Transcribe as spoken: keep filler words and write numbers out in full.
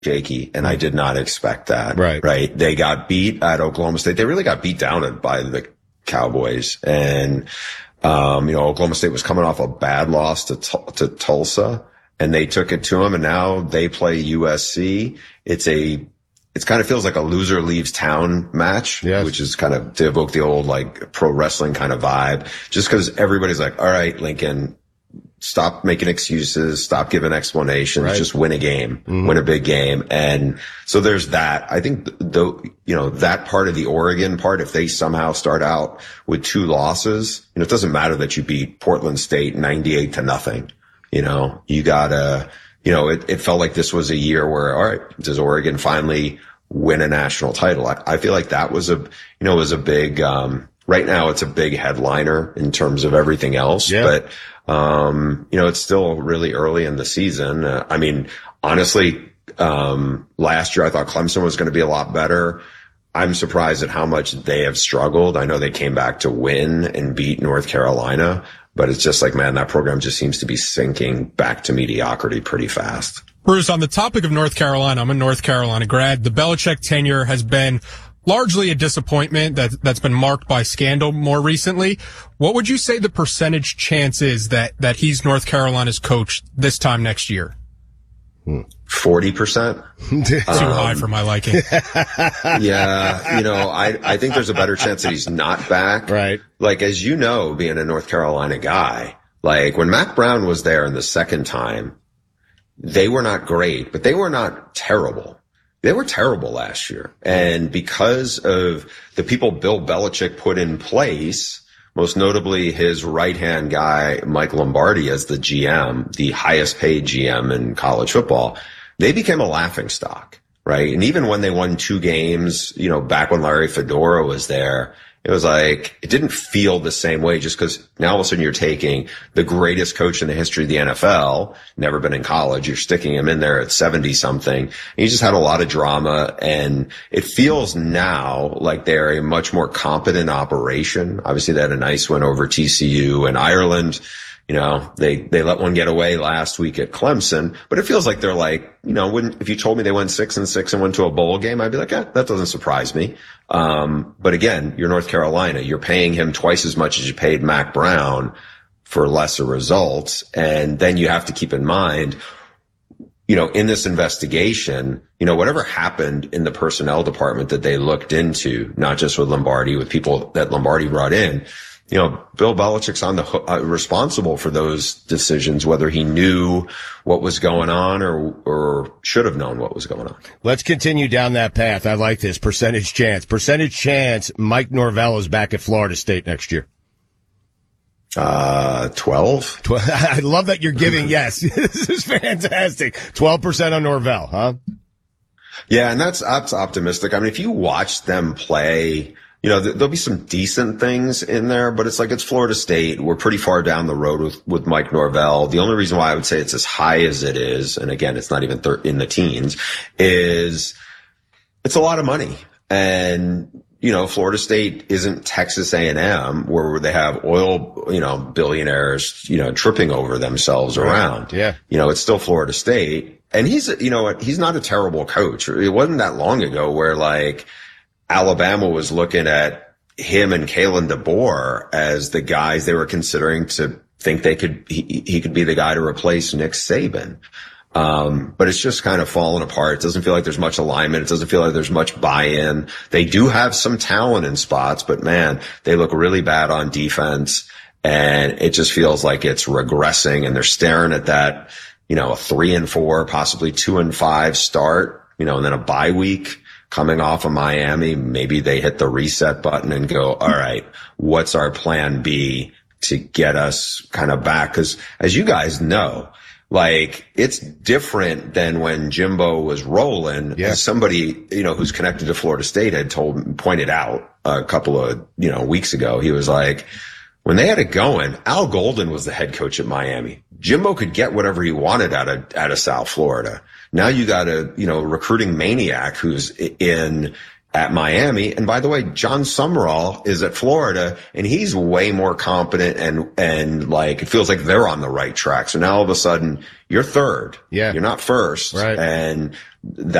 shaky, and I did not expect that. Right. Right. They got beat at Oklahoma State. They really got beat down by the Cowboys. And, um, you know, Oklahoma State was coming off a bad loss to, to Tulsa, and they took it to them, and now they play U S C. It's a, it kind of feels like a loser leaves town match, yes. which is kind of to evoke the old like pro wrestling kind of vibe, just because everybody's like, all right, Lincoln, stop making excuses, stop giving explanations, right. just win a game, mm-hmm. win a big game. And so there's that. I think the, you know, that part of the Oregon part, if they somehow start out with two losses, you know, it doesn't matter that you beat Portland State ninety-eight to nothing. You know, you gotta, you know, it, it felt like this was a year where, all right, does Oregon finally win a national title? I, I feel like that was a, you know, was a big, um, right now it's a big headliner in terms of everything else, yeah. but, um, you know, it's still really early in the season. Uh, I mean, honestly, um, last year I thought Clemson was going to be a lot better. I'm surprised at how much they have struggled. I know they came back to win and beat North Carolina, but it's just like, man, that program just seems to be sinking back to mediocrity pretty fast. Bruce, on the topic of North Carolina, I'm a North Carolina grad. The Belichick tenure has been largely a disappointment that, that's been marked by scandal more recently. What would you say the percentage chance is that, that he's North Carolina's coach this time next year? forty percent. Too um, high for my liking. Yeah. You know, I, I think there's a better chance that he's not back. Right. Like, as you know, being a North Carolina guy, like when Mack Brown was there in the second time, they were not great, but they were not terrible. They were terrible last year. And because of the people Bill Belichick put in place, most notably his right-hand guy, Mike Lombardi, as the G M, the highest paid G M in college football, they became a laughingstock, right? And even when they won two games, you know, back when Larry Fedora was there, it was like, it didn't feel the same way just because now all of a sudden you're taking the greatest coach in the history of the N F L, never been in college, you're sticking him in there at seventy something. And you just had a lot of drama, and it feels now like they're a much more competent operation. Obviously they had a nice win over T C U and Ireland. You know, they, they let one get away last week at Clemson, but it feels like they're like, you know, when, if you told me they went six and six and went to a bowl game, I'd be like, eh, that doesn't surprise me. Um, but again, you're North Carolina. You're paying him twice as much as you paid Mack Brown for lesser results. And then you have to keep in mind, you know, in this investigation, you know, whatever happened in the personnel department that they looked into, not just with Lombardi, with people that Lombardi brought in, you know, Bill Belichick's on the hook, uh, responsible for those decisions, whether he knew what was going on or, or should have known what was going on. Let's continue down that path. I like this percentage chance. Percentage chance Mike Norvell is back at Florida State next year. Uh, twelve. I love that you're giving. Yes, this is fantastic. twelve percent on Norvell, huh? Yeah, and that's, that's optimistic. I mean, if you watch them play, you know, there'll be some decent things in there, but it's like, it's Florida State. We're pretty far down the road with, with Mike Norvell. The only reason why I would say it's as high as it is, and again, it's not even thir- in the teens, is it's a lot of money. And, you know, Florida State isn't Texas A and M where they have oil, you know, billionaires, you know, tripping over themselves right. around. Yeah. You know, it's still Florida State. And he's, you know, he's not a terrible coach. It wasn't that long ago where like, Alabama was looking at him and Kalen DeBoer as the guys they were considering to think they could, he, he could be the guy to replace Nick Saban. Um, but it's just kind of fallen apart. It doesn't feel like there's much alignment. It doesn't feel like there's much buy-in. They do have some talent in spots, but man, they look really bad on defense, and it just feels like it's regressing, and they're staring at that, you know, a three and four, possibly two and five start, you know, and then a bye week. Coming off of Miami, maybe they hit the reset button and go, all right, what's our plan B to get us kind of back? Because as you guys know, like, it's different than when Jimbo was rolling. Yeah. As somebody, you know, who's connected to Florida State had told, pointed out a couple of, you know, weeks ago, he was like, when they had it going, Al Golden was the head coach at Miami. Jimbo could get whatever he wanted out of, out of South Florida. Now you got a, you know, recruiting maniac who's in at Miami. And by the way, John Summerall is at Florida, and he's way more competent, and, and like, it feels like they're on the right track. So now all of a sudden you're third. Yeah. You're not first. Right. And that